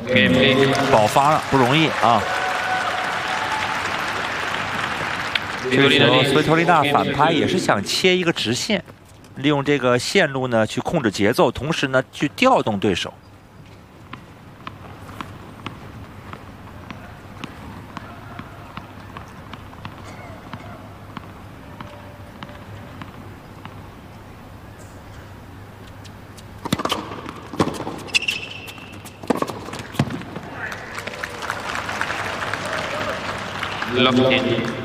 爆发了，不容易啊。这个时候，斯维托利娜反拍也是想切一个直线，利用这个线路呢去控制节奏，同时呢去调动对手。 Locked in.